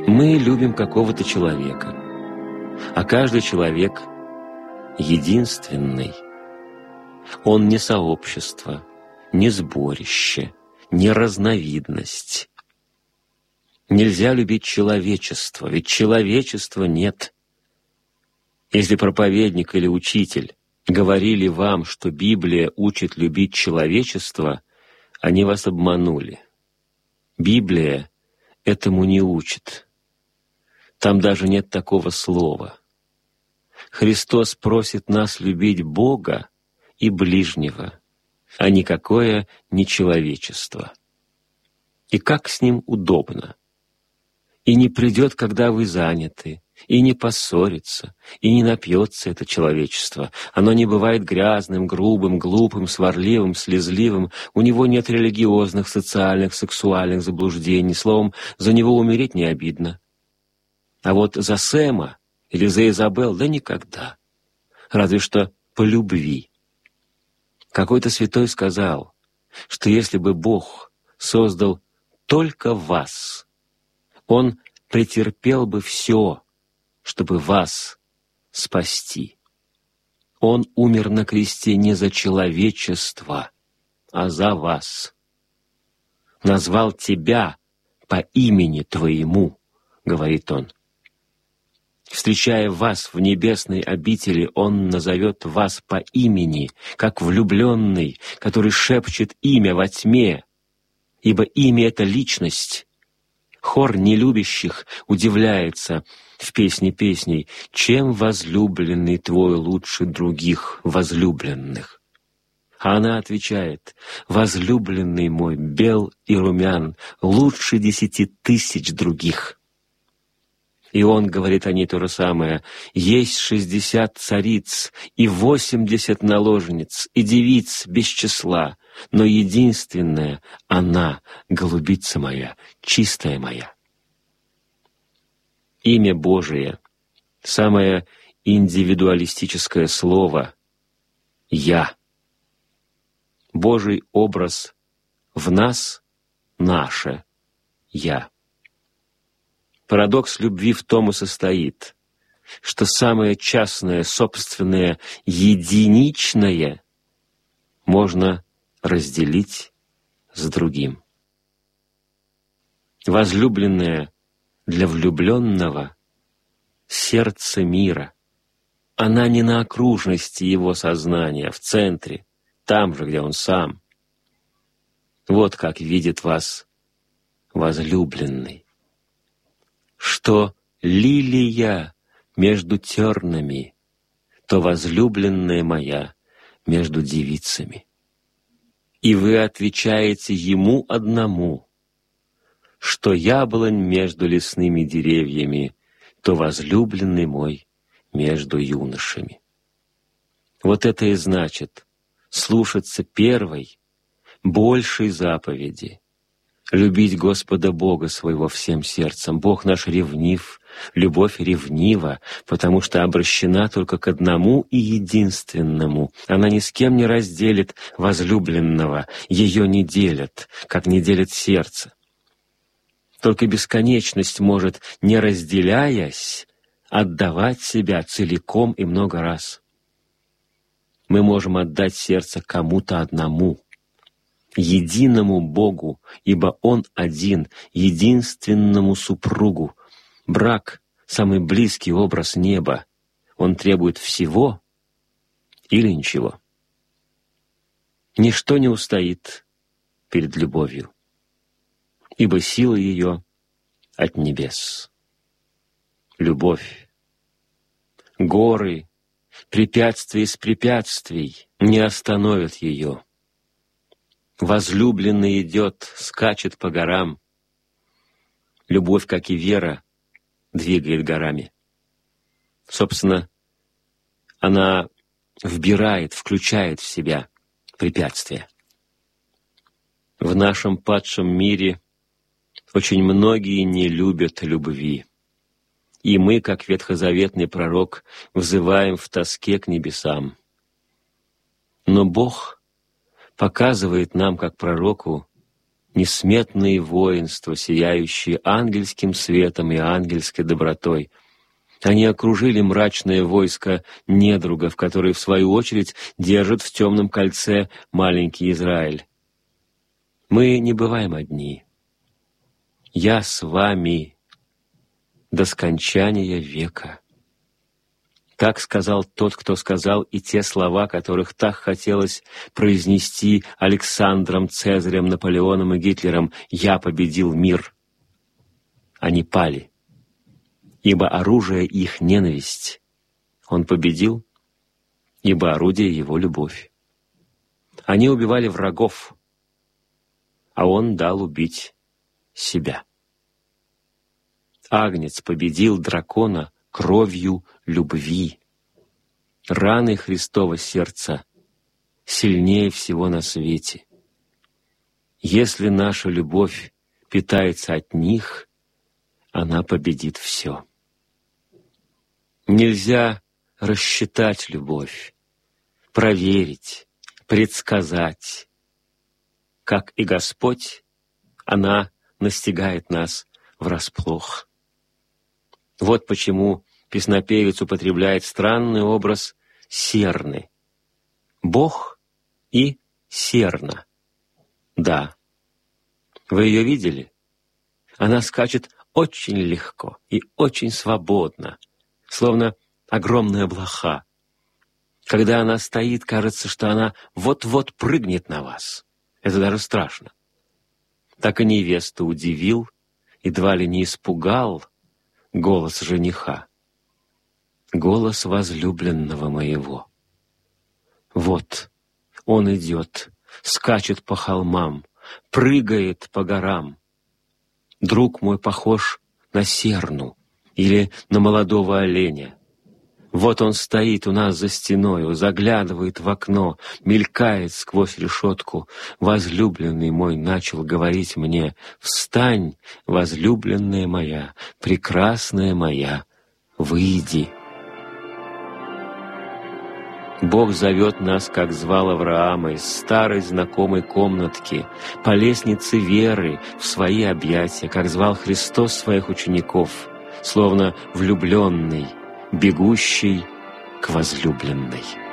Мы любим какого-то человека, а каждый человек единственный. Он не сообщество, не сборище, не разновидность. Нельзя любить человечество, ведь человечества нет. Если проповедник или учитель говорили вам, что Библия учит любить человечество, они вас обманули. Библия этому не учит. Там даже нет такого слова. Христос просит нас любить Бога и ближнего, а никакое не человечество. И как с ним удобно. И не придет, когда вы заняты, и не поссорится, и не напьется это человечество. Оно не бывает грязным, грубым, глупым, сварливым, слезливым. У него нет религиозных, социальных, сексуальных заблуждений. Словом, за него умереть не обидно. А вот за Сэма или за Изабелл, да никогда. Разве что по любви. Какой-то святой сказал, что если бы Бог создал только вас, Он претерпел бы все, чтобы вас спасти. Он умер на кресте не за человечество, а за вас. Назвал тебя по имени твоему, говорит Он. Встречая вас в небесной обители, Он назовет вас по имени, как влюбленный, который шепчет имя во тьме, ибо имя — это личность. Хор нелюбящих удивляется в песне песней: «Чем возлюбленный твой лучше других возлюбленных?» А она отвечает: «Возлюбленный мой бел и румян, лучше 10 000 других». И он говорит о ней то же самое: «Есть 60 цариц и 80 наложниц, и девиц без числа, но единственная она, голубица моя, чистая моя». Имя Божие, самое индивидуалистическое слово «Я». Божий образ в нас — наше «Я». Парадокс любви в том и состоит, что самое частное, собственное, единичное можно разделить с другим. Возлюбленное для влюбленного — сердце мира. Она не на окружности его сознания, а в центре, там же, где он сам. Вот как видит вас возлюбленный. Что лилия между тернами, то возлюбленная моя между девицами. И вы отвечаете ему одному, что яблонь между лесными деревьями, то возлюбленный мой между юношами. Вот это и значит слушаться первой, большей заповеди, любить Господа Бога своего всем сердцем. Бог наш ревнив, любовь ревнива, потому что обращена только к одному и единственному. Она ни с кем не разделит возлюбленного, ее не делят, как не делит сердце. Только бесконечность может, не разделяясь, отдавать себя целиком и много раз. Мы можем отдать сердце кому-то одному, единому Богу, ибо Он один, единственному супругу. Брак — самый близкий образ неба. Он требует всего или ничего. Ничто не устоит перед любовью, ибо сила ее от небес. Любовь. Горы, препятствия из препятствий не остановят ее. Возлюбленный идет, скачет по горам. Любовь, как и вера, двигает горами. Собственно, она вбирает, включает в себя препятствия. В нашем падшем мире очень многие не любят любви. И мы, как ветхозаветный пророк, взываем в тоске к небесам. Но Бог показывает нам, как пророку, несметные воинства, сияющие ангельским светом и ангельской добротой. Они окружили мрачное войско недругов, которые, в свою очередь, держат в темном кольце маленький Израиль. Мы не бываем одни. Я с вами до скончания века. Так сказал тот, кто сказал и те слова, которых так хотелось произнести Александром, Цезарем, Наполеоном и Гитлером: «Я победил мир». Они пали, ибо оружие их — ненависть. Он победил, ибо орудие его — любовь. Они убивали врагов, а он дал убить себя. Агнец победил дракона кровью любви. Раны Христова сердца сильнее всего на свете. Если наша любовь питается от них, она победит все. Нельзя рассчитать любовь, проверить, предсказать. Как и Господь, она настигает нас врасплох. Вот почему песнопевец употребляет странный образ серны. Бог и серна. Да. Вы ее видели? Она скачет очень легко и очень свободно, словно огромная блоха. Когда она стоит, кажется, что она вот-вот прыгнет на вас. Это даже страшно. Так и невесту удивил, едва ли не испугал голос жениха. Голос возлюбленного моего. Вот он идет, скачет по холмам, прыгает по горам. Друг мой похож на серну или на молодого оленя. Вот он стоит у нас за стеною, заглядывает в окно, мелькает сквозь решетку. Возлюбленный мой начал говорить мне: «Встань, возлюбленная моя, прекрасная моя, выйди». Бог зовет нас, как звал Авраама, из старой знакомой комнатки, по лестнице веры в свои объятия, как звал Христос своих учеников, словно влюбленный, бегущий к возлюбленной.